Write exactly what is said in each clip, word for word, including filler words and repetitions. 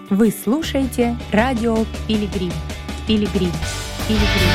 Вы слушаете радио Пилигрим. Пилигрим. Пилигрим.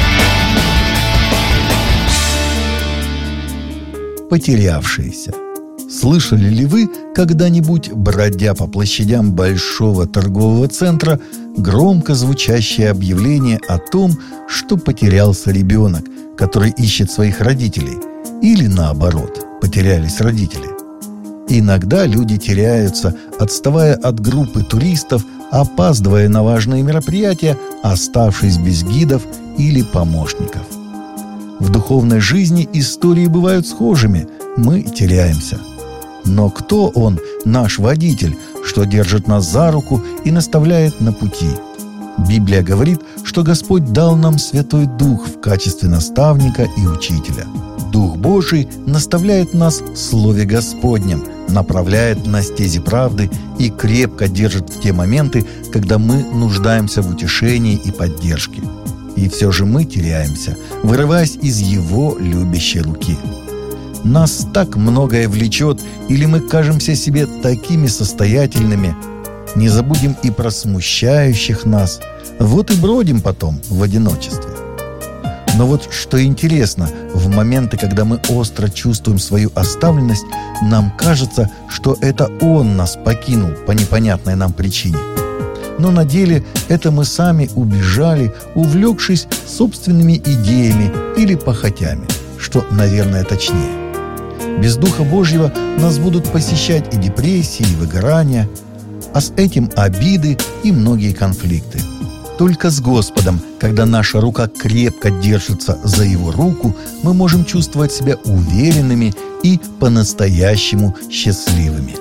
Потерявшиеся. Слышали ли вы когда-нибудь, бродя по площадям большого торгового центра, громко звучащее объявление о том, что потерялся ребенок, который ищет своих родителей, или наоборот, потерялись родители? Иногда люди теряются, отставая от группы туристов, опаздывая на важные мероприятия, оставшись без гидов или помощников. В духовной жизни истории бывают схожими. Мы теряемся. Но кто он, наш водитель, что держит нас за руку и наставляет на пути? Библия говорит, что Господь дал нам Святой Дух в качестве наставника и учителя. Дух Божий наставляет нас в Слове Господнем, направляет на стези правды и крепко держит в те моменты, когда мы нуждаемся в утешении и поддержке. И все же мы теряемся, вырываясь из Его любящей руки. Нас так многое влечет, или мы кажемся себе такими состоятельными. Не забудем и про смущающих нас. Вот и бродим потом в одиночестве. Но вот что интересно, в моменты, когда мы остро чувствуем свою оставленность, нам кажется, что это Он нас покинул по непонятной нам причине. Но на деле это мы сами убежали, увлекшись собственными идеями или похотями, что, наверное, точнее. Без Духа Божьего нас будут посещать и депрессии, и выгорания, а с этим обиды и многие конфликты. Только с Господом, когда наша рука крепко держится за Его руку, мы можем чувствовать себя уверенными и по-настоящему счастливыми.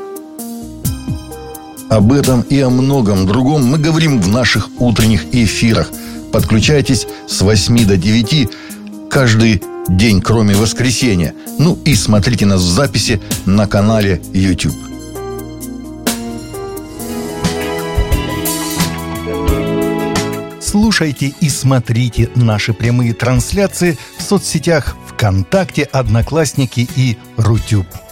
Об этом и о многом другом мы говорим в наших утренних эфирах. Подключайтесь с восьми до девяти каждый день, кроме воскресенья. Ну и смотрите нас в записи на канале YouTube. Слушайте и смотрите наши прямые трансляции в соцсетях ВКонтакте, Одноклассники и Рутюб.